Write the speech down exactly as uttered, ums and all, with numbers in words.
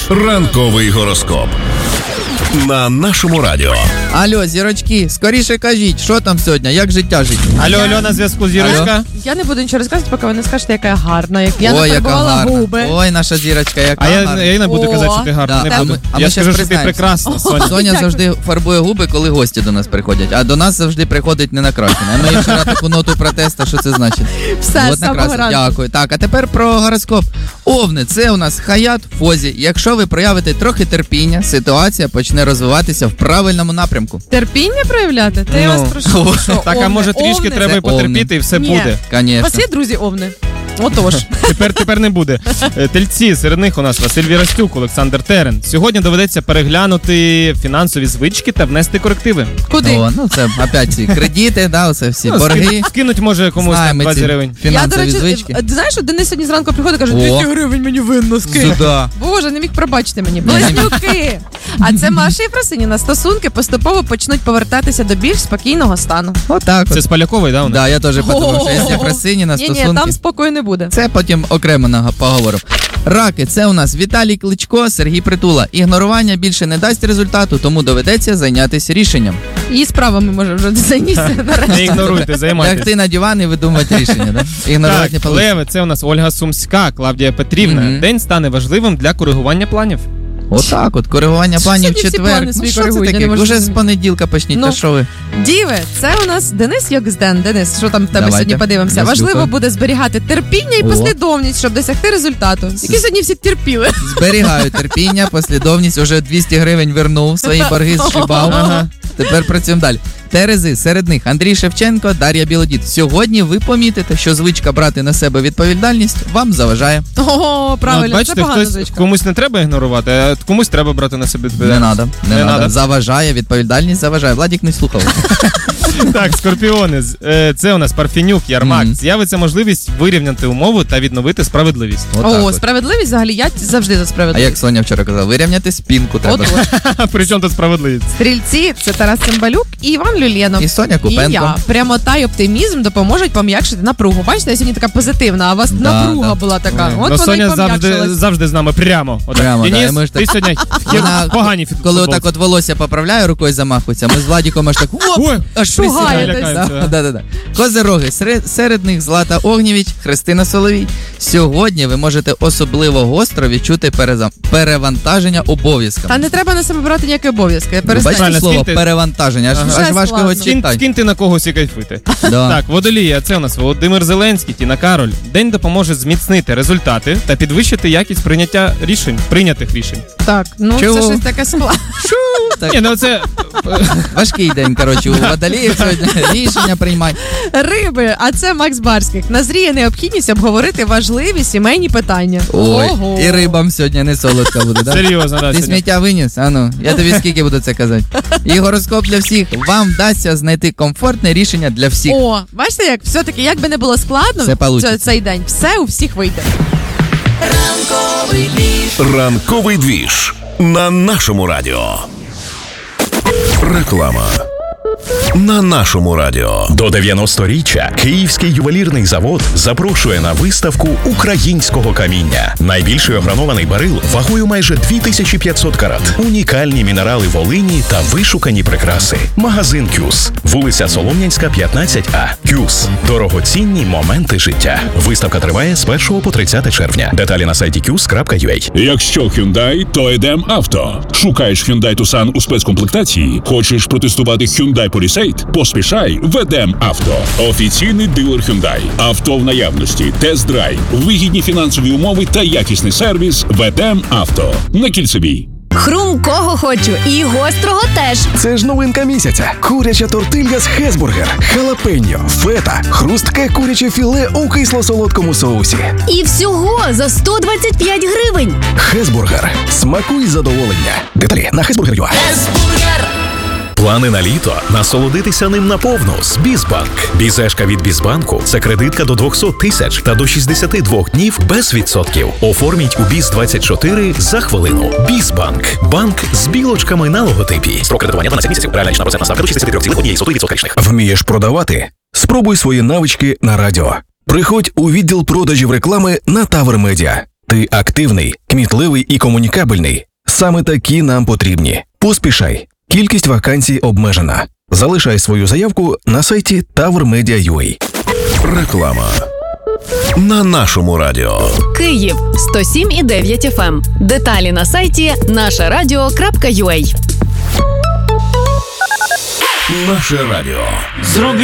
Ранковий гороскоп на нашому радіо. Алло, зірочки, скоріше кажіть, що там сьогодні, як життя жить? Алло, алло, на зв'язку зірочка. Алло. Я не буду нічого розказувати, поки ви не скажете, яка я гарна. Як я Ой, яка нафарбувала гарна. губи. Ой, наша зірочка, яка А я, гарна. я не буду О, казати, що ти гарна, да. не А буду. ми- а ми Я щас скажу, що ти признаємося. прекрасна, Соня. Соня Дякую. завжди фарбує губи, коли гості до нас приходять, а до нас завжди приходить не накрашена. А ми їй вчора таку ноту протесту, що це значить? Все, От з самого накрасила. ранку. Дякую. Так, а тепер про гороскоп. Овни, це у нас Хаят Фозі. Якщо ви проявите трохи терпіння, ситуація почне розвиватися в правильному напрямку. Терпіння проявляти? Та я Ну. вас прошу. Що, Так, а овни? може трішки Овни? треба Це і потерпіти, овни. і все Ні. буде. У Конечно. вас є друзі овни? Отож. Тепер, тепер не буде. Е, Тельці, серед них у нас Василь Вірастюк, Олександр Терен. Сьогодні доведеться переглянути фінансові звички та внести корективи. Куди? О, ну це опять ці кредити, да, оце всі Ну, борги. скинуть, скинуть може комусь там Знаємо двадцять ці гривень. Я, до фінансові речі, звички. е, знаєш, що Денис сьогодні зранку приходить і каже, О. двісті гривень мені винно скинь. Сюда. Боже, не міг пробачити мені. Близнюки. А це Маша і Фросиніна. Стосунки поступово почнуть повертатися до більш спокійного стану. Отак Це от. з Полякової, да, у нас? Да, я теж подумав, що якщо Фросиніна Ні, ні, стосунки. там спокою не буде. Це потім окремо нага- поговоримо. Раки, це у нас Віталій Кличко, Сергій Притула. Ігнорування більше не дасть результату, тому доведеться зайнятися рішенням. І справами може вже зайнятися Не нарешті. ігноруйте, займайтесь. Лягти на диван і видумати рішення, да? Ігнорувати не Так, вийде. Леви, це у нас Ольга Сумська, Клавдія Петрівна. Мгм. День стане важливим для коригування планів. Отак от, коригування Що планів сьогодні всі четвер. плани Ну свої що це коригують, я таке? не можу Уже з зрозуміти. понеділка почніть, Ну. та що ви? Діви, це у нас Денис Йокзден. Денис, що там в тебе Давайте. сьогодні подивимося? Я Важливо слухаю. буде зберігати терпіння і О. послідовність, щоб досягти результату. Які сьогодні всі терпіли. Зберігаю терпіння, послідовність, уже двісті гривень вернув, свої борги зшибав. Ага. Тепер працюємо далі. Терези, серед них Андрій Шевченко, Дар'я Білодід. Сьогодні ви помітите, що звичка брати на себе відповідальність вам заважає. О, Ну, правильно, от це бачите, погана хтось, звичка. комусь не треба ігнорувати, а комусь треба брати на себе Не відповідальність. надо, не, Не надо. надо? Заважає, відповідальність заважає. Владік не слухав. Так, скорпіони, з- е, це у нас Парфенюк, Ярмак. Мгм. З'явиться можливість вирівняти умови та відновити справедливість. Отак О, от. справедливість взагалі, я завжди за А справедливість. як Соня вчора казала, вирівняти спинку треба. От, При чому тут справедливість? Стрільці це Тарас Цимбалюк і Іван Люленов. І Соня І Купенко. я. Прямота й оптимізм допоможуть пом'якшити напругу. Бачите, я сьогодні така позитивна, а у вас Да, напруга да. була така. Ой. От Ну, вона Соня й завжди, пом'якшилась. завжди з нами прямо. Отак. Прямо, да, Денис, і ми ж ти так- сьогодні Вона, погані фіт- коли футболці. отак от волосся поправляє, рукою замахується, ми з Владіком аж так оп, Ой, аж шугаєтесь. присідаємо. Лякаємося. Да, да, да. Козироги, серед, серед них Злата Огнєвіч, Христина Соловій. Сьогодні ви можете особливо гостро відчути перезам... перевантаження обов'язками. Та не треба на себе брати ніякі обов'язки. Ви Перестань. бачите Правильно, слово скиньте. перевантаження, аж, Ага. аж Вже важко його складно. Скинь, читати. скиньте на когось і кайфуйте. Да. Так, Водолія, це у нас Володимир Зеленський, Тіна Кароль. День допоможе зміцнити результати та підвищити якість прийняття рішень, прийнятих рішень. Так, ну Чого? це щось таке складне. Так, Ні, ну це важкий день, коротше, у водоліїв сьогодні рішення приймати. Риби, а це Макс Барських. Назріє необхідність обговорити важливі сімейні питання. Ой, Ого. і рибам сьогодні не солодко буде, да? серйозно, да, Ти сьогодні. сміття виніс? А ну, я тобі скільки буду це казати. І гороскоп для всіх. Вам вдасться знайти комфортне рішення для всіх. О, бачите, як все-таки, як би не було складно Все получиться. цей день, все у всіх вийде. Ранковий двіж на нашому радіо. Реклама. На нашому радіо. До дев'яносторіччя Київський ювелірний завод запрошує на виставку українського каміння. Найбільший огранований барил вагою майже дві тисячі п'ятсот карат. Унікальні мінерали Волині та вишукані прикраси. Магазин «Кюс». Вулиця Солом'янська, п'ятнадцять А. «Кюс». Дорогоцінні моменти життя. Виставка триває з першого по тридцяте червня. Деталі на сайті кюс крапка ю а. Якщо Hyundai, то Едем Авто. Шукаєш Hyundai Tucson у спецкомплектації? Хочеш протестувати Hyundai Palisade? Поспішай в Едем Авто. Офіційний дилер Hyundai. Авто в наявності, тест-драйв, вигідні фінансові умови та якісний сервіс в Едем Авто. На Кільцевій. Хрумкого хочу і гострого теж. Це ж новинка місяця. Куряча тортилья з Хесбургер, халапеньо, фета, хрустке куряче філе у кисло-солодкому соусі. І всього за сто двадцять п'ять гривень. Хесбургер. Смакуй задоволення. Деталі на хесбургер точка ю а. Плани на літо – насолодитися ним наповну з Бізбанк. Бізешка від Бізбанку – це кредитка до двісті тисяч та до шістдесят два днів без відсотків. Оформіть у Біз двадцять чотири за хвилину. Бізбанк. Банк з білочками на логотипі. Строк кредитування дванадцять місяців. Реальна річна процентна ставка до шістдесят три цілих одна сотих відсотка річних. Вмієш продавати? Спробуй свої навички на радіо. Приходь у відділ продажів реклами на Тавер Медіа. Ти активний, кмітливий і комунікабельний. Саме такі нам потрібні. Поспішай. Кількість вакансій обмежена. Залишай свою заявку на сайті TowerMedia.ua. Реклама. На нашому радіо. Київ сто сім і дев'ять еф ем. Деталі на сайті наша радіо крапка ю а. Наше радіо.